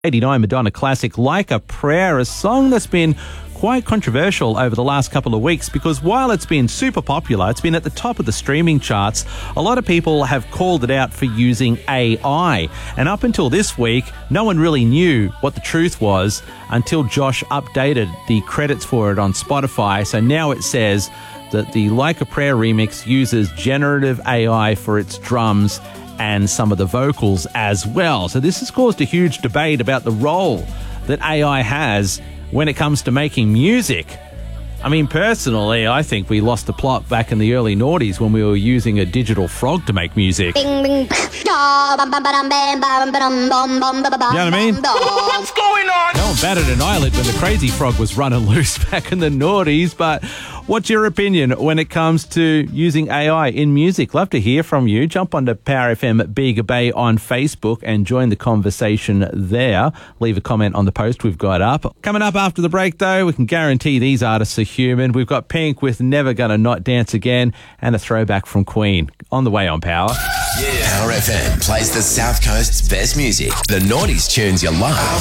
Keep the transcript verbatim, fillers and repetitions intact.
eighty-nine Madonna classic Like a Prayer, a song that's been quite controversial over the last couple of weeks because while it's been super popular, it's been at the top of the streaming charts, a lot of people have called it out for using A I. And up until this week, no one really knew what the truth was until Josh updated the credits for it on Spotify. So now it says that the Like a Prayer remix uses generative A I for its drums and some of the vocals as well. So this has caused a huge debate about the role that A I has when it comes to making music. I mean, personally, I think we lost the plot back in the early noughties when we were using a digital frog to make music. You know what I mean? What's going on? No one batted an eyelid when the Crazy Frog was running loose back in the noughties, but what's your opinion when it comes to using A I in music? Love to hear from you. Jump onto Power F M Bega Bay on Facebook and join the conversation there. Leave a comment on the post we've got up. Coming up after the break, though, we can guarantee these artists are human. We've got Pink with Never Gonna Not Dance Again and a throwback from Queen. On the way on Power. Yeah. Power F M plays the South Coast's best music. The noughties tunes you love.